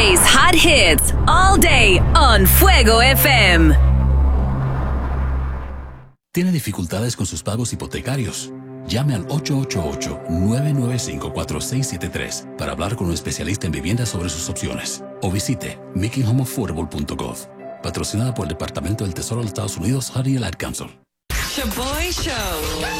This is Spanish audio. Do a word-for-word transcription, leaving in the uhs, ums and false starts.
Today's hot hits all day on Fuego F M. ¿Tiene dificultades con sus pagos hipotecarios? Llame al ocho ocho ocho, nueve nueve cinco, cuatro seis siete tres para hablar con un especialista en vivienda sobre sus opciones. O visite making home affordable punto gov. Patrocinada por el Departamento del Tesoro de los Estados Unidos, Honey Ad Council. Shaboy Show.